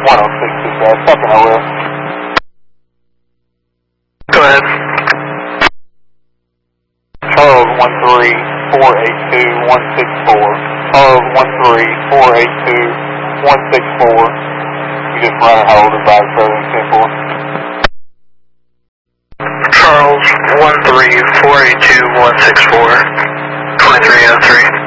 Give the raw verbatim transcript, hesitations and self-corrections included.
one oh six is that. Second O L. Go ahead. Charles one three four eight two one six four. Charles one three four eight two one six four. You just run a hold of five seven ten four. Charles one three four eight two one six four. twenty-three oh three.